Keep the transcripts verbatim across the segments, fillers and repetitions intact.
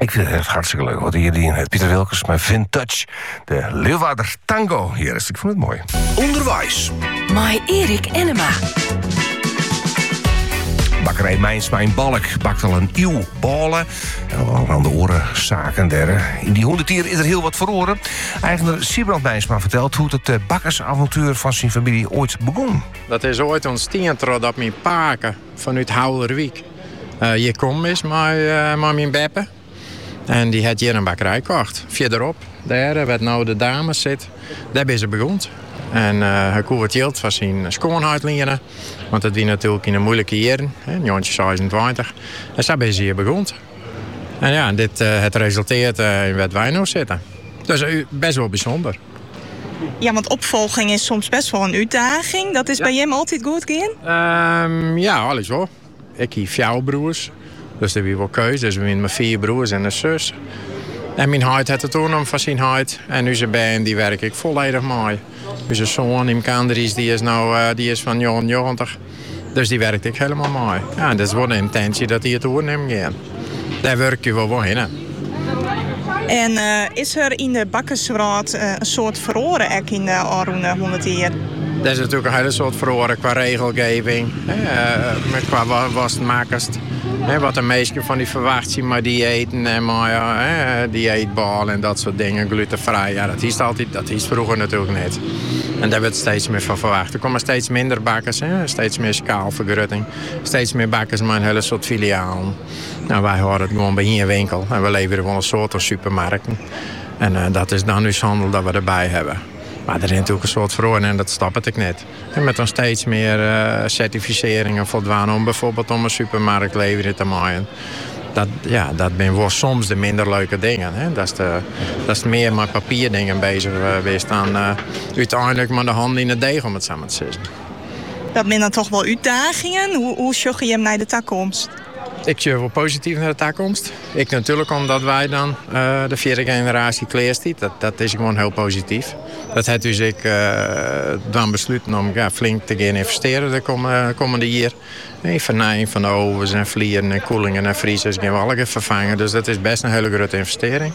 Ik vind het echt hartstikke leuk. Wat hier die het Pieter Wilkers, mijn Vintage. De Leeuwarder Tango. Hier is, ik vond het mooi. Onderwijs. My Erik Enema. Bakkerij Mijnsma in Balk bakt al een eeuw ballen. En al aan de oren zaken derre. In die honderd is er heel wat verloren. Eigenaar Siebrand Mijnsma vertelt hoe het bakkersavontuur van zijn familie ooit begon. Dat is ooit ontstaan op mijn paken vanuit Houderwijk. Uh, je komt eens met, uh, met mijn beppe. En die had hier een bakkerij gekocht. Verderop, daar waar nou de dames zit, daar is ze begonnen. En uh, hij kon het geld van zijn schoonheid lenen. Want dat was natuurlijk in een moeilijke jaren, negentien zesentwintig. En zo is hij hier begonnen. En ja, dit uh, het resulteert uh, in wat wij nu zitten. Dus uh, best wel bijzonder. Ja, want opvolging is soms best wel een uitdaging. Dat is ja. bij hem altijd goed gaan? Um, ja, alles wel. Ik heb vier broers. Dus er is wel keuze. Dus we zijn met vier broers en een zus. En mijn huid had het toen om van zijn huid. En nu zijn band, die werk ik volledig mee. Onze zoon, Im Kandries, die is, nou, uh, die is van negentig. Dus die werkt ik helemaal mee. Ja, dat is wel de intentie dat hij het overneemt gaan. Daar werk je wel wel in. En uh, is er in de bakkersraad uh, een soort verhoren ook in de Aroene honderd jaar? Dat is natuurlijk een hele soort verhoren qua regelgeving. Uh, qua wasmakers. Wat de meesten van die verwacht zien, maar die eten en maar ja, dieetbal en dat soort dingen, glutenvrij. Ja, dat is altijd, dat is vroeger natuurlijk niet. En daar wordt steeds meer van verwacht. Er komen steeds minder bakkers, hè? Steeds meer skaalvergrutting. Steeds meer bakkers met een hele soort filialen. Nou, wij horen het gewoon bij hier winkel en we leveren wel een soort van supermarkten. En uh, dat is dan dus handel dat we erbij hebben. Maar er is natuurlijk een soort verhoren en dat stap ik niet. En met dan steeds meer uh, certificeringen voldaan om bijvoorbeeld om een supermarkt leveren te maken. Dat, ja, dat zijn wel soms de minder leuke dingen. Hè? Dat, is de, dat is meer met papierdingen bezig geweest dan uh, uiteindelijk met de hand in het deeg om het samen te zetten. Dat zijn dan toch wel uitdagingen? Hoe, hoe zorg je hem naar de toekomst? Ik zie wel positief naar de toekomst. Ik natuurlijk omdat wij dan uh, de vierde generatie kleerstiet. Dat, dat is gewoon heel positief. Dat heeft dus ik uh, dan besloten om ja, flink te gaan investeren de komende, komende jaar. Een vernijing van de ovens en vlieren en koelingen en vriezers gaan we alle vervangen. Dus dat is best een hele grote investering.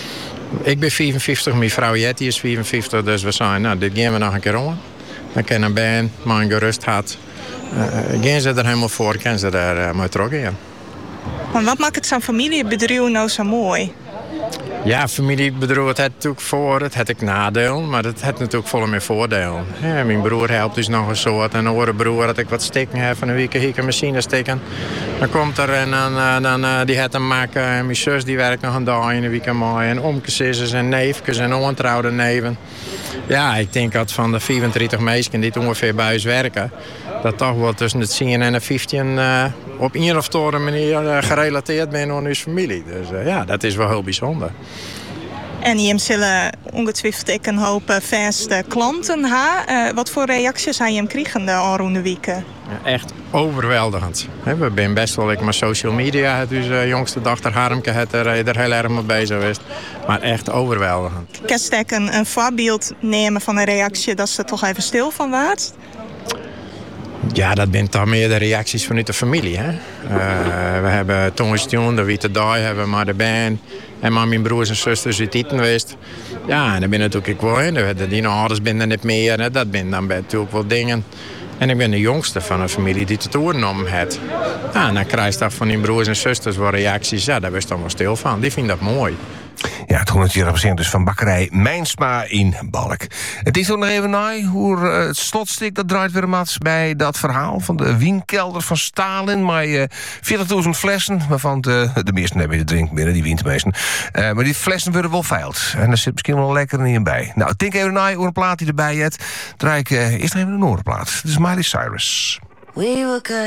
Ik ben vierenvijftig, mijn vrouw Jetty is vierenvijftig. Dus we zijn, nou, dit gaan we nog een keer om. Dan kan een band, maar een gerust had. Uh, gaan ze er helemaal voor, kan ze er uh, mee teruggaan. Maar wat maakt het zo'n familiebedrijf nou zo mooi? Ja, familiebedrijf, het heeft natuurlijk voor, het had ik nadelen, maar het heeft natuurlijk volle meer voordelen. Ja, mijn broer helpt dus nog een soort, en een andere broer had ik wat stikken heb van een week hier een machine stikken. Dan komt er en dan, uh, dan uh, die het hem maken, en mijn zus die werkt nog een dag in de week mooi, en omkesissers en neefjes en ontrouwde neven. Ja, ik denk dat van de vierentwintig meisjes die ongeveer bij ons werken, dat toch wel tussen het tien en de vijftien uh, op een of andere manier uh, gerelateerd ben aan onze familie. Dus uh, ja, dat is wel heel bijzonder. En je zullen ongetwijfeld ik een hoop vaste klanten hebben. Uh, wat voor reacties zijn je hem kregen de aanroende weken? Ja, echt overweldigend. We zijn best wel ik, maar social media. Dus uh, jongste dochter Harmke het er, er heel erg mee bezig geweest. Maar echt overweldigend. Kan je een, een voorbeeld nemen van een reactie dat ze er toch even stil van waard? Ja, dat zijn toch meer de reacties vanuit de familie. Hè? Uh, we hebben Tongestion, de Witte Daai, hebben maar de band. En maar mijn broers en zusters uit Iten geweest. Ja, en dan ben natuurlijk ik wel in. Die ouders zijn er niet meer. Hè? Dat zijn dan natuurlijk wel dingen. En ik ben de jongste van een familie die het toegenomen heeft. Ja, en dan krijg je dat van die broers en zusters wel reacties. Ja, daar ben je dan wel stil van. Die vinden dat mooi. Ja, het honderd jaar dus van bakkerij Mijnsma in Balk. Het is ook nog even na hoe uh, het slotstuk dat draait weer maats bij dat verhaal van de wienkelder van Stalin. Maar uh, veertigduizend flessen, waarvan de, de meesten hebben de drink binnen, die windmeesten. Uh, maar die flessen worden wel veild. En er zit misschien wel lekker in bij. Nou, denk even na hoe een plaat die erbij hebt. Draai ik uh, eerst nog even een orenplaat. Dit is Miley Cyrus. We were good.